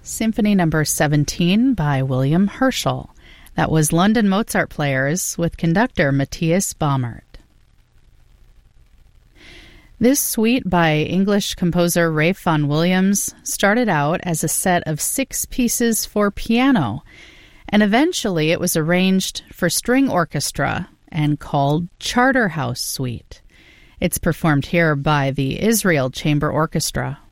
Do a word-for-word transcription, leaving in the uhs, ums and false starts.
Symphony Number seventeen by William Herschel. That was London Mozart Players with conductor Matthias Baumert. This suite by English composer Ralph Vaughan Williams started out as a set of six pieces for piano, and eventually it was arranged for string orchestra and called Charterhouse Suite. It's performed here by the Israel Chamber Orchestra.